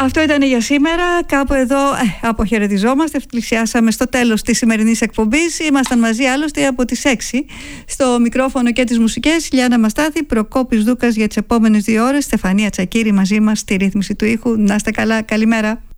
Αυτό ήταν για σήμερα. Κάπου εδώ αποχαιρετιζόμαστε. Πλησιάσαμε στο τέλος της σημερινής εκπομπής. Ήμασταν μαζί άλλωστε από τις 6. Στο μικρόφωνο και τις μουσικές Λιάννα Μαστάθη, Προκόπης Δούκας για τις επόμενες 2 ώρες. Στεφανία Τσακίρη μαζί μας στη ρύθμιση του ήχου. Να είστε καλά. Καλημέρα.